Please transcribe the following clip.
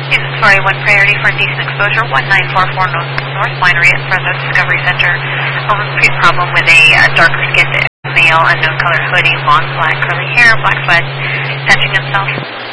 Unit 4A1 priority for indecent exposure, 1944 North Winery at Fresno Discovery Center. A repeat problem with a darker-skinned male, unknown color hoodie, long black curly hair, black sweats, touching himself.